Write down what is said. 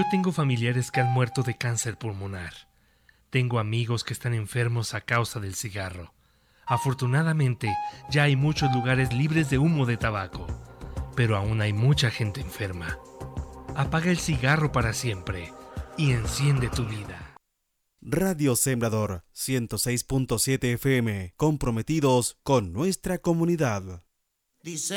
Yo tengo familiares que han muerto de cáncer pulmonar. Tengo amigos que están enfermos a causa del cigarro. Afortunadamente, ya hay muchos lugares libres de humo de tabaco, pero aún hay mucha gente enferma. Apaga el cigarro para siempre y enciende tu vida. Radio Sembrador 106.7 FM, comprometidos con nuestra comunidad. Dice